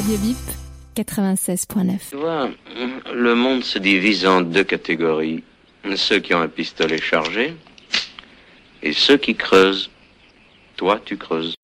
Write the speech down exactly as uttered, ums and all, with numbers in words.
Radio Bip, quatre-vingt-seize point neuf. Tu vois, le monde se divise en deux catégories. Ceux qui ont un pistolet chargé et ceux qui creusent. Toi, tu creuses.